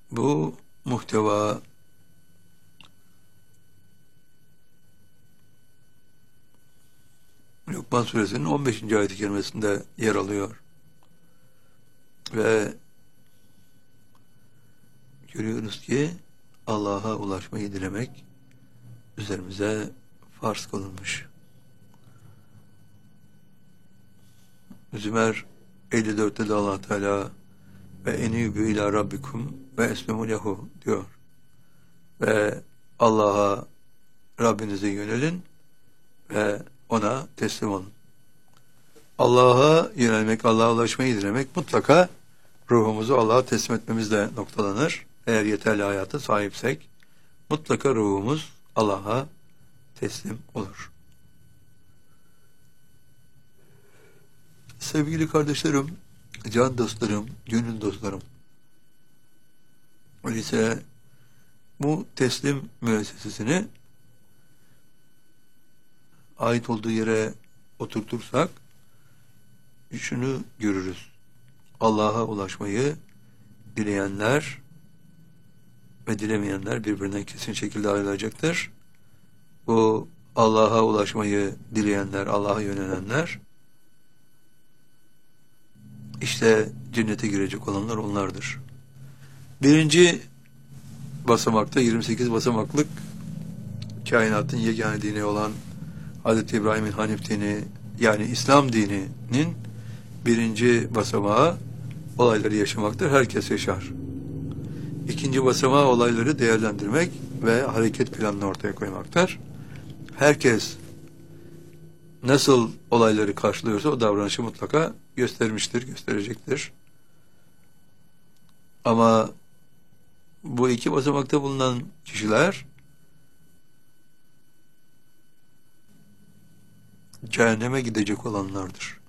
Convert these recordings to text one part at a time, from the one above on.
Bu muhteva Lokman suresinin 15. ayet-i kerimesinde yer alıyor. Ve görüyoruz ki Allah'a ulaşmayı dilemek üzerimize farz kılınmış. Zümer 54'te de Allah Teala ve enîbü ilâ rabbikum ve eslemû lehu diyor. Ve Allah'a, Rabbinize yönelin ve ona teslim olun. Allah'a yönelmek, Allah'a ulaşmayı dilemek mutlaka ruhumuzu Allah'a teslim etmemizle noktalanır. Eğer yeterli hayata sahipsek mutlaka ruhumuz Allah'a teslim olur. Sevgili kardeşlerim, can dostlarım, gönül dostlarım, öyleyse bu teslim müessesesini ait olduğu yere oturtursak şunu görürüz. Allah'a ulaşmayı dileyenler ve dilemeyenler birbirinden kesin şekilde ayrılacaktır. Bu Allah'a ulaşmayı dileyenler, Allah'a yönelenler, işte cennete girecek olanlar onlardır. Birinci basamakta 28 basamaklık kainatın yegane dini olan Hz. İbrahim'in Hanif dini, yani İslam dininin birinci basamağı olayları yaşamaktır. Herkes yaşar. İkinci basamağı olayları değerlendirmek ve hareket planını ortaya koymaktır. Herkes nasıl olayları karşılıyorsa o davranışı mutlaka göstermiştir, gösterecektir. Ama bu iki basamakta bulunan kişiler cehenneme gidecek olanlardır.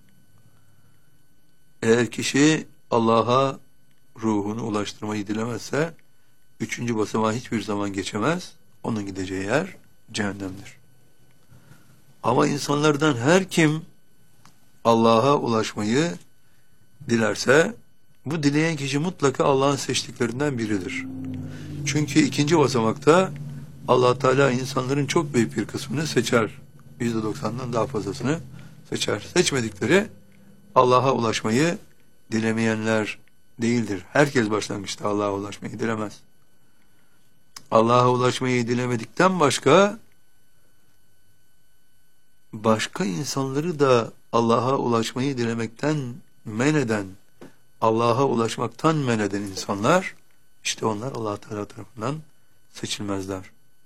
Eğer kişi Allah'a ruhunu ulaştırmayı dilemezse üçüncü basamağı hiçbir zaman geçemez. Onun gideceği yer cehennemdir. Ama insanlardan her kim Allah'a ulaşmayı dilerse bu dileyen kişi mutlaka Allah'ın seçtiklerinden biridir. Çünkü ikinci basamakta Allah Teala insanların çok büyük bir kısmını seçer. %90'dan daha fazlasını seçer. Seçmedikleri Allah'a ulaşmayı dilemeyenler değildir. Herkes başlangıçta Allah'a ulaşmayı dilemez. Allah'a ulaşmayı dilemedikten başka insanları da Allah'a ulaşmayı dilemekten men eden, Allah'a ulaşmaktan men eden insanlar, işte onlar Allah Teala tarafından seçilmezler.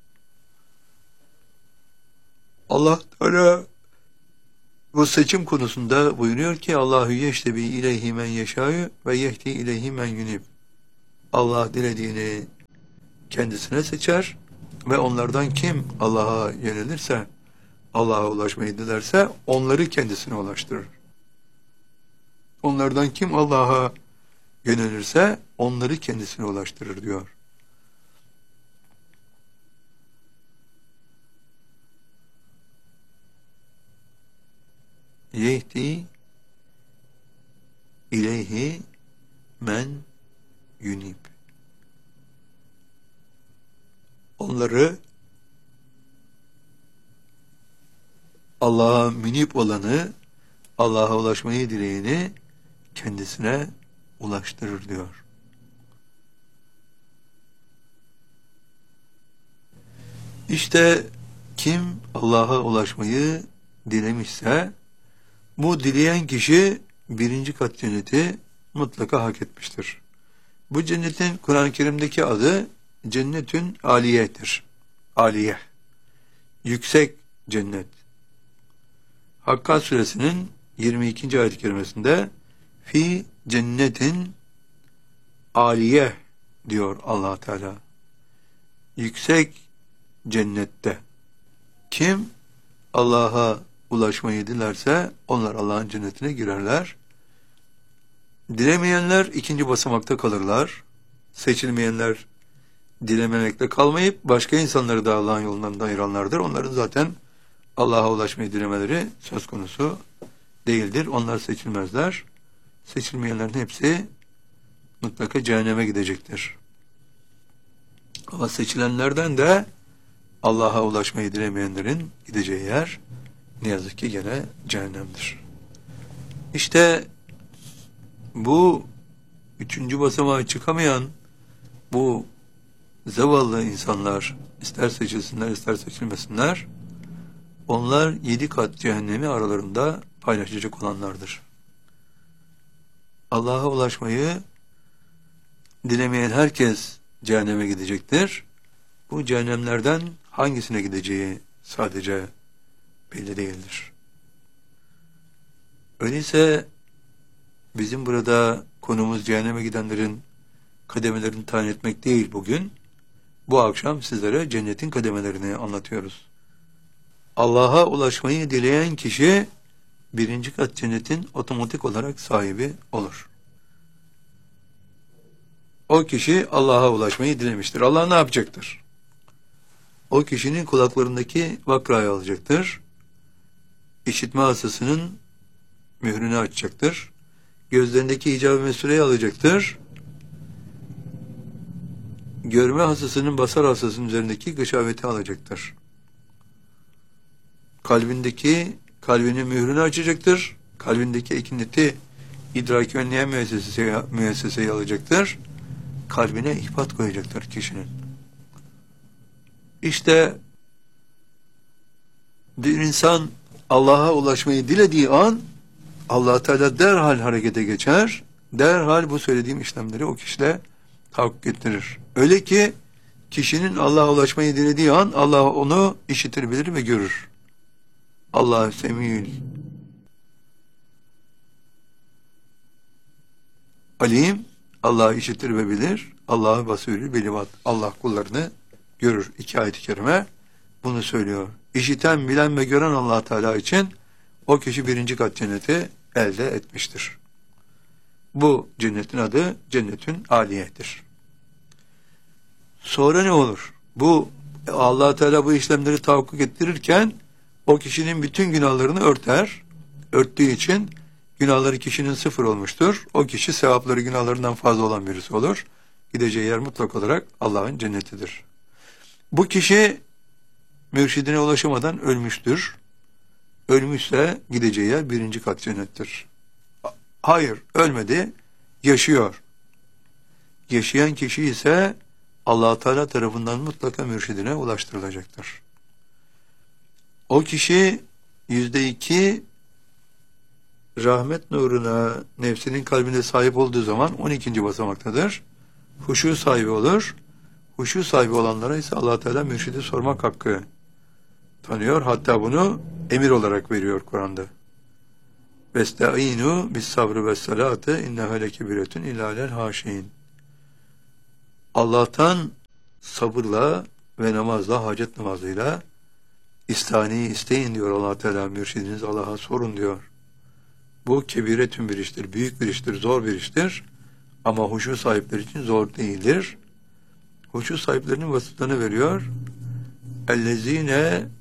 Allah Teala bu seçim konusunda buyuruyor ki Allahu yeştebi ileyhi men yeşâ'yu ve yehdi ileyhi men yunib. Allah dilediğini kendisine seçer ve onlardan kim Allah'a yönelirse, Allah'a ulaşmayı dilerse onları kendisine ulaştırır. Onlardan kim Allah'a yönelirse onları kendisine ulaştırır diyor. Yehdi ileyhi men yunib. Onları Allah'a münip olanı, Allah'a ulaşmayı dileyeni kendisine ulaştırır diyor. İşte kim Allah'a ulaşmayı dilemişse bu dileyen kişi birinci kat cenneti mutlaka hak etmiştir. Bu cennetin Kur'an-ı Kerim'deki adı Cennetün Aliye'dir. Aliye. Yüksek cennet. Hakka suresinin 22. ayet-i kerimesinde fi cennetin aliye diyor Allah Teala. Yüksek cennette. Kim Allah'a ulaşmayı dilerse onlar Allah'ın cennetine girerler. Dilemeyenler ikinci basamakta kalırlar. Seçilmeyenler dilememekte kalmayıp başka insanları da Allah'ın yolundan da ayıranlardır. Onların zaten Allah'a ulaşmayı dilemeleri söz konusu değildir. Onlar seçilmezler. Seçilmeyenlerin hepsi mutlaka cehenneme gidecektir. Ama seçilenlerden de Allah'a ulaşmayı dilemeyenlerin gideceği yer ne yazık ki gene cehennemdir. İşte bu üçüncü basamağa çıkamayan bu zavallı insanlar, ister seçilsinler ister seçilmesinler, onlar 7 kat cehennemi aralarında paylaşacak olanlardır. Allah'a ulaşmayı dilemeyen herkes cehenneme gidecektir. Bu cehennemlerden hangisine gideceği sadece belli değildir. Öyleyse bizim burada konumuz cehenneme gidenlerin kademelerini tayin etmek değil bugün. Bu akşam sizlere cennetin kademelerini anlatıyoruz. Allah'a ulaşmayı dileyen kişi 1. kat cennetin otomatik olarak sahibi olur. O kişi Allah'a ulaşmayı dilemiştir. Allah ne yapacaktır? O kişinin kulaklarındaki vakrayı alacaktır. İşitme hastasının mührünü açacaktır. Gözlerindeki icab-ı mesureyi alacaktır. Görme hastasının basar hastasının üzerindeki gışaveti alacaktır. Kalbinin mührünü açacaktır. Kalbindeki ekineti idraki önleyen müesseseyi alacaktır. Kalbine ihbat koyacaktır kişinin. İşte bir insan Allah'a ulaşmayı dilediği an Allah Teala derhal harekete geçer. Derhal bu söylediğim işlemleri o kişide tahakkuk ettirir. Öyle ki kişinin Allah'a ulaşmayı dilediği an Allah onu işitir, bilir ve görür. Allah semî'ül alim, Allah işitir ve bilir. Allah basîrül bilimat. Allah kullarını görür. 2 ayet-i kerime bunu söylüyor. İşiten, bilen ve gören Allah Teala için o kişi 1. kat cenneti elde etmiştir. Bu cennetin adı Cennetün Aliye'dir. Sonra ne olur? Bu Allah Teala bu işlemleri tahakkuk ettirirken o kişinin bütün günahlarını örter. Örttüğü için günahları kişinin 0 olmuştur. O kişi sevapları günahlarından fazla olan birisi olur. Gideceği yer mutlak olarak Allah'ın cennetidir. Bu kişi mürşidine ulaşamadan ölmüştür. Ölmüşse gideceği yer 1. kat cennettir. Hayır, ölmedi, yaşıyor. Yaşayan kişi ise Allah Teala tarafından mutlaka mürşidine ulaştırılacaktır. O kişi %2 rahmet nuruna nefsinin kalbine sahip olduğu zaman 12. basamaktadır. Huşu sahibi olur. Huşu sahibi olanlara ise Allah Teala mürşidi sormak hakkı tanıyor. Hatta bunu emir olarak veriyor Kur'an'da. Vestaînû bis sabrı ve salâtı inneha lekebiretun illâ lel hâşîn. Allah'tan sabırla ve namazla, hacet namazıyla İstani'yi isteyin diyor Allah Teala. Mürşidiniz Allah'a sorun diyor. Bu kebiretün bir iştir, büyük bir iştir, zor bir iştir. Ama huşu sahipleri için zor değildir. Huşu sahiplerinin vasıflarını veriyor. Ellezine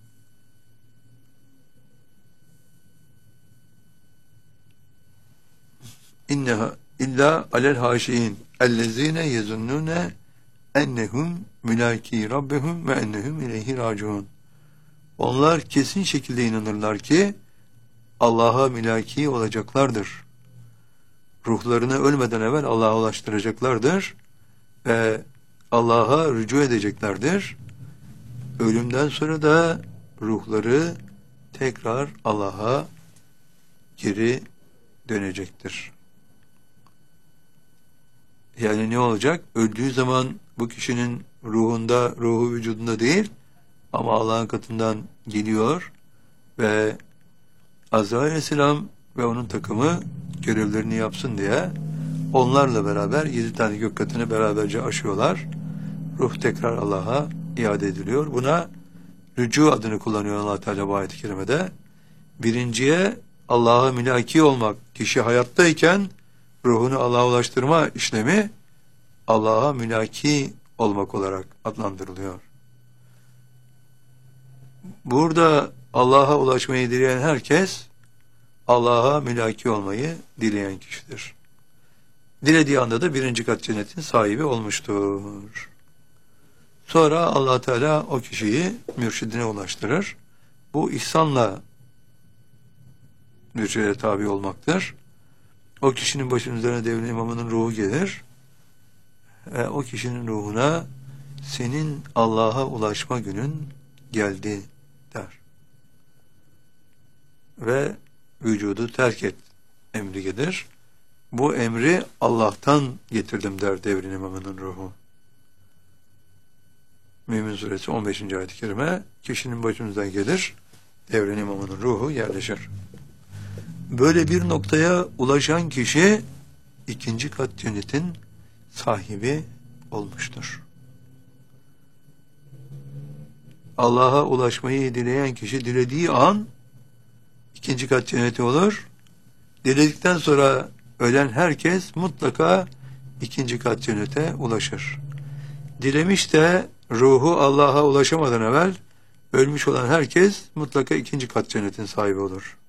inneha illa alel haşiin ellezine yezunnune ennehum mülaki rabbehum ve ennehum ileyhi raciun. Onlar kesin şekilde inanırlar ki Allah'a mülaki olacaklardır. Ruhlarını ölmeden evvel Allah'a ulaştıracaklardır ve Allah'a rücu edeceklerdir. Ölümden sonra da ruhları tekrar Allah'a geri dönecektir. Yani ne olacak? Öldüğü zaman bu kişinin ruhu vücudunda değil ama Allah'ın katından geliyor ve Azrail Aleyhisselam ve onun takımı görevlerini yapsın diye onlarla beraber 7 tane gök katını beraberce aşıyorlar. Ruh tekrar Allah'a iade ediliyor. Buna rücu adını kullanıyor Allah Teala bu ayet-i kerimede. Birinciye Allah'a mülaki olmak, kişi hayattayken ruhunu Allah'a ulaştırma işlemi Allah'a mülaki olmak olarak adlandırılıyor. Burada Allah'a ulaşmayı dileyen herkes Allah'a mülaki olmayı dileyen kişidir. Dilediği anda da 1. kat cennetin sahibi olmuştur. Sonra Allah Teala o kişiyi mürşidine ulaştırır. Bu ihsanla mürşide tabi olmaktır. O kişinin başının üzerine devrin imamının ruhu gelir. O kişinin ruhuna senin Allah'a ulaşma günün geldi der. Ve vücudu terk et emri gelir. Bu emri Allah'tan getirdim der devrin imamının ruhu. Mümin Suresi 15. ayet-i kerime, kişinin başımızdan gelir, devrin imamının ruhu yerleşir. Böyle bir noktaya ulaşan kişi ikinci kat cennetin sahibi olmuştur. Allah'a ulaşmayı dileyen kişi dilediği an ikinci kat cenneti olur. Diledikten sonra ölen herkes mutlaka ikinci kat cennete ulaşır. Dilemiş de ruhu Allah'a ulaşamadan evvel ölmüş olan herkes mutlaka ikinci kat cennetin sahibi olur.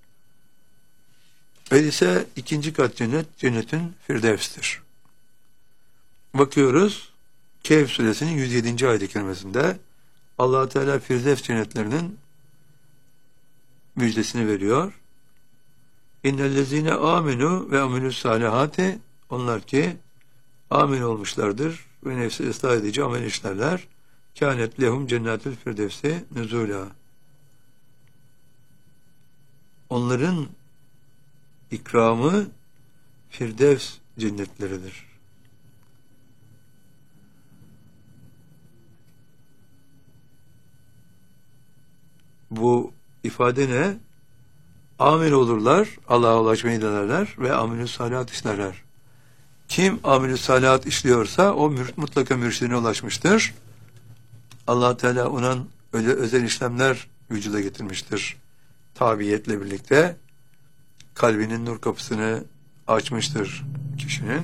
Öyleyse ikinci kat cennet, cennetin Firdevs'tir. Bakıyoruz, Kehf suresinin 107. ayet-i kerimesinde Allah Teala Firdevs cennetlerinin müjdesini veriyor. İnnellezine amenu ve amelus salihati, onlar ki amin olmuşlardır ve nefsi ıslah edici amel işlerler. Kânet lehum cennetül firdevsi nüzûlâ. Onların ikramı Firdevs cennetleridir. Bu ifade ne? Amil olurlar, Allah'a ulaşmayı dilerler ve amelü salihat işlerler. Kim amelü salihat işliyorsa o mutlaka mürşidine ulaşmıştır. Allah Teala onun öyle özel işlemler vücuda getirmiştir. Tabiyetle birlikte kalbinin nur kapısını açmıştır kişinin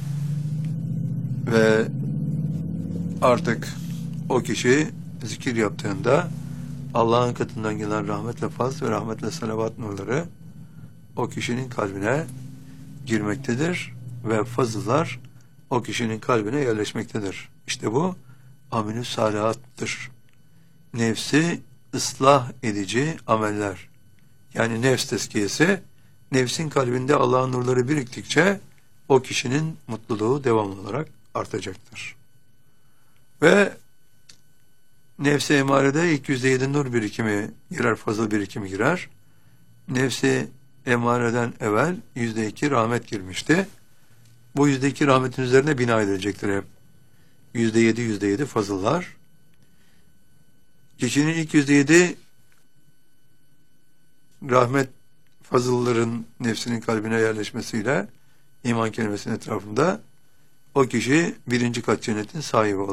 ve artık o kişi zikir yaptığında Allah'ın katından gelen rahmetle faz ve rahmetle salavat nurları o kişinin kalbine girmektedir ve fazıllar o kişinin kalbine yerleşmektedir. İşte bu amelü salihattır. Nefsi ıslah edici ameller. Yani nefs tezkiyesi, nefsin kalbinde Allah'ın nurları biriktikçe o kişinin mutluluğu devamlı olarak artacaktır. Ve nefsi emarede ilk %7 nur birikimi girer, fazıl birikimi girer. Nefsi emareden evvel %2 rahmet girmişti. Bu %2 rahmetin üzerine bina edilecektir hep. %7 fazıllar. Kişinin ilk %7 rahmet fazılların nefsinin kalbine yerleşmesiyle iman kelimesinin etrafında o kişi birinci kat cennetin sahibi olur.